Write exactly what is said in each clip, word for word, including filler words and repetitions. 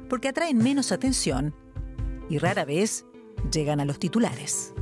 porque atraen menos atención y rara vez llegan a los titulares.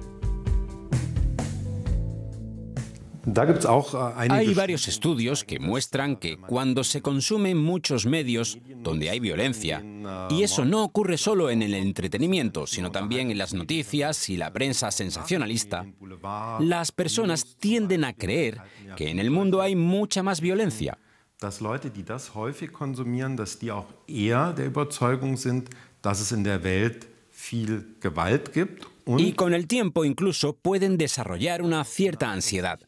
Hay varios estudios que muestran que cuando se consumen muchos medios donde hay violencia, y eso no ocurre solo en el entretenimiento, sino también en las noticias y la prensa sensacionalista, las personas tienden a creer que en el mundo hay mucha más violencia. Dass Leute, die das häufig konsumieren, dass die auch eher der Überzeugung sind, dass es in der Welt viel Gewalt gibt. Y con el tiempo incluso pueden desarrollar una cierta ansiedad.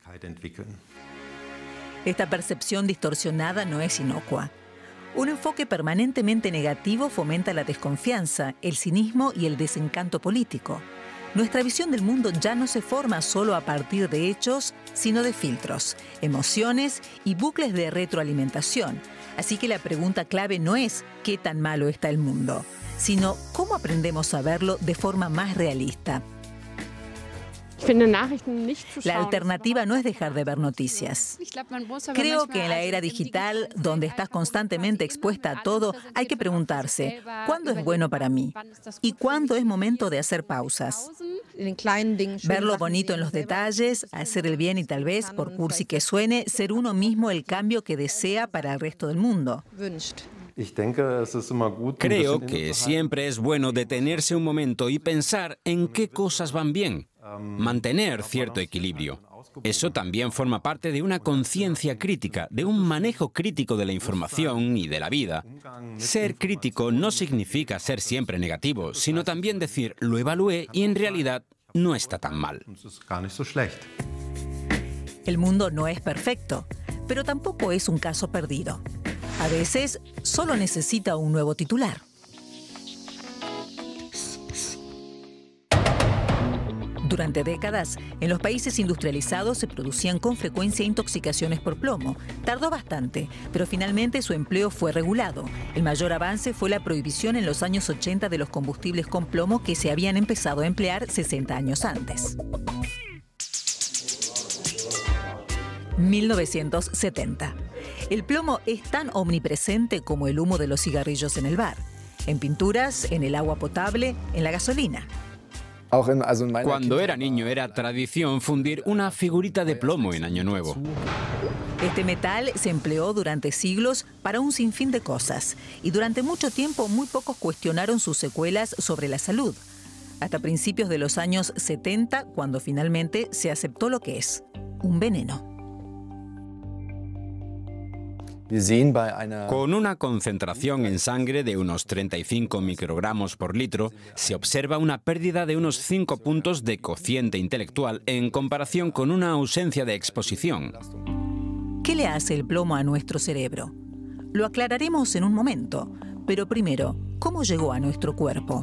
Esta percepción distorsionada no es inocua. Un enfoque permanentemente negativo fomenta la desconfianza, el cinismo y el desencanto político. Nuestra visión del mundo ya no se forma solo a partir de hechos, sino de filtros, emociones y bucles de retroalimentación. Así que la pregunta clave no es ¿qué tan malo está el mundo?, sino cómo aprendemos a verlo de forma más realista. La alternativa no es dejar de ver noticias. Creo que en la era digital, donde estás constantemente expuesta a todo, hay que preguntarse, ¿cuándo es bueno para mí? ¿Y cuándo es momento de hacer pausas? Ver lo bonito en los detalles, hacer el bien y tal vez, por cursi que suene, ser uno mismo el cambio que desea para el resto del mundo. Creo que siempre es bueno detenerse un momento y pensar en qué cosas van bien, mantener cierto equilibrio. Eso también forma parte de una conciencia crítica, de un manejo crítico de la información y de la vida. Ser crítico no significa ser siempre negativo, sino también decir, lo evalué y en realidad no está tan mal. El mundo no es perfecto, pero tampoco es un caso perdido. A veces, solo necesita un nuevo titular. Durante décadas, en los países industrializados se producían con frecuencia intoxicaciones por plomo. Tardó bastante, pero finalmente su empleo fue regulado. El mayor avance fue la prohibición en los años ochenta de los combustibles con plomo que se habían empezado a emplear sesenta años antes. mil novecientos setenta. El plomo es tan omnipresente como el humo de los cigarrillos en el bar, en pinturas, en el agua potable, en la gasolina. Cuando era niño era tradición fundir una figurita de plomo en Año Nuevo. Este metal se empleó durante siglos para un sinfín de cosas y durante mucho tiempo muy pocos cuestionaron sus secuelas sobre la salud. Hasta principios de los años setenta, cuando finalmente se aceptó lo que es, un veneno. Con una concentración en sangre de unos treinta y cinco microgramos por litro, se observa una pérdida de unos cinco puntos de cociente intelectual en comparación con una ausencia de exposición. ¿Qué le hace el plomo a nuestro cerebro? Lo aclararemos en un momento, pero primero, ¿cómo llegó a nuestro cuerpo?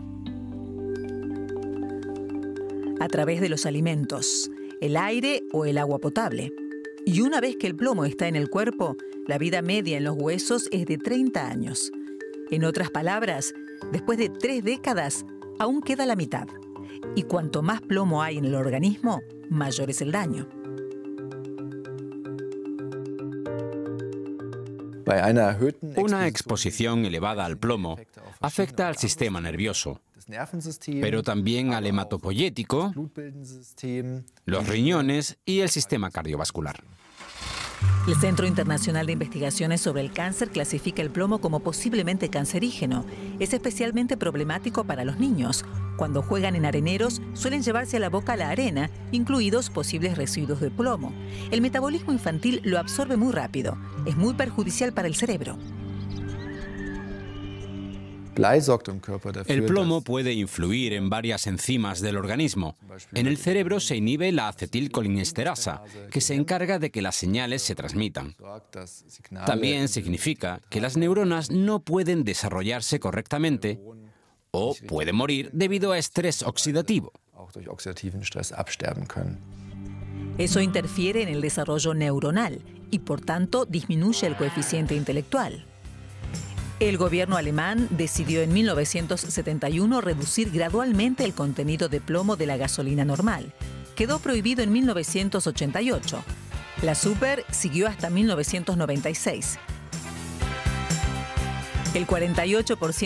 A través de los alimentos, el aire o el agua potable. Y una vez que el plomo está en el cuerpo, la vida media en los huesos es de treinta años. En otras palabras, después de tres décadas, aún queda la mitad. Y cuanto más plomo hay en el organismo, mayor es el daño. Una exposición elevada al plomo afecta al sistema nervioso, pero también al hematopoyético, los riñones y el sistema cardiovascular. El Centro Internacional de Investigaciones sobre el Cáncer clasifica el plomo como posiblemente cancerígeno. Es especialmente problemático para los niños. Cuando juegan en areneros, suelen llevarse a la boca la arena, incluidos posibles residuos de plomo. El metabolismo infantil lo absorbe muy rápido. Es muy perjudicial para el cerebro. El plomo puede influir en varias enzimas del organismo. En el cerebro se inhibe la acetilcolinesterasa, que se encarga de que las señales se transmitan. También significa que las neuronas no pueden desarrollarse correctamente o pueden morir debido a estrés oxidativo. Eso interfiere en el desarrollo neuronal y, por tanto, disminuye el coeficiente intelectual. El gobierno alemán decidió en mil novecientos setenta y uno reducir gradualmente el contenido de plomo de la gasolina normal. Quedó prohibido en mil novecientos ochenta y ocho. La Super siguió hasta mil novecientos noventa y seis. El cuarenta y ocho por ciento